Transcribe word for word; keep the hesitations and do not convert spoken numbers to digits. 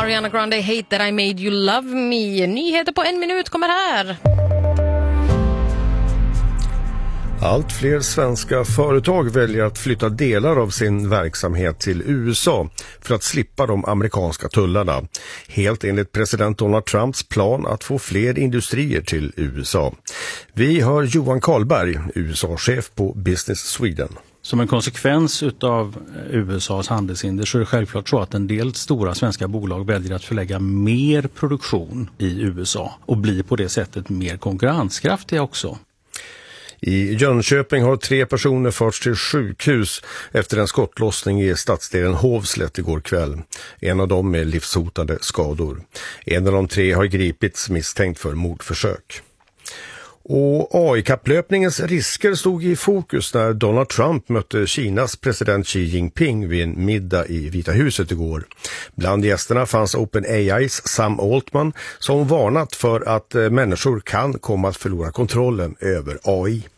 Ariana Grande, Hate That I Made You Love Me. Nyheter på en minut kommer här. Allt fler svenska företag väljer att flytta delar av sin verksamhet till U S A för att slippa de amerikanska tullarna. Helt enligt president Donald Trumps plan att få fler industrier till U S A. Vi hör Johan Karlberg, U S A-chef på Business Sweden. Som en konsekvens av U S A:s handelshinder så är det självklart så att en del stora svenska bolag väljer att förlägga mer produktion i U S A och blir på det sättet mer konkurrenskraftiga också. I Jönköping har tre personer förts till sjukhus efter en skottlossning i stadsdelen Hovslätt igår kväll. En av dem med livshotande skador. En av de tre har gripits misstänkt för mordförsök. Och A I-kapplöpningens risker stod i fokus när Donald Trump mötte Kinas president Xi Jinping vid en middag i Vita huset igår. Bland gästerna fanns OpenAIs Sam Altman som varnat för att människor kan komma att förlora kontrollen över A I.